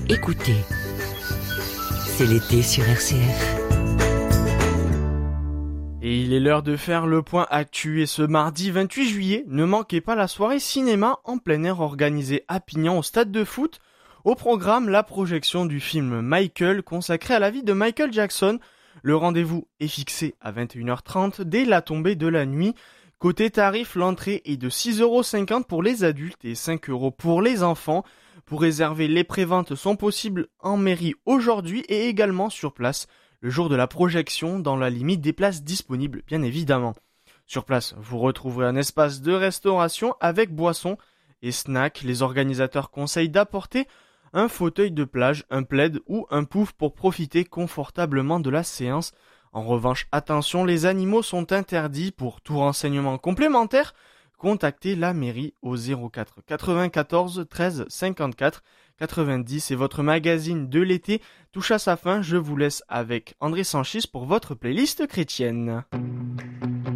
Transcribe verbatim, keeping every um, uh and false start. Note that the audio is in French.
Écoutez, c'est l'été sur R C F. Et il est l'heure de faire le point actu et ce mardi vingt-huit juillet, ne manquez pas la soirée cinéma en plein air organisée à Pignan au stade de foot. Au programme, la projection du film Michael consacré à la vie de Michael Jackson. Le rendez-vous est fixé à vingt et une heures trente dès la tombée de la nuit. Côté tarif, l'entrée est de six euros cinquante pour les adultes et cinq euros pour les enfants. Pour réserver, les préventes sont possibles en mairie aujourd'hui et également sur place le jour de la projection dans la limite des places disponibles, bien évidemment. Sur place, vous retrouverez un espace de restauration avec boissons et snacks. Les organisateurs conseillent d'apporter un fauteuil de plage, un plaid ou un pouf pour profiter confortablement de la séance. En revanche, attention, les animaux sont interdits. Pour tout renseignement complémentaire, contactez la mairie au zéro quatre quatre-vingt-quatorze treize cinquante-quatre quatre-vingt-dix et votre magazine de l'été touche à sa fin. Je vous laisse avec André Sanchis pour votre playlist chrétienne.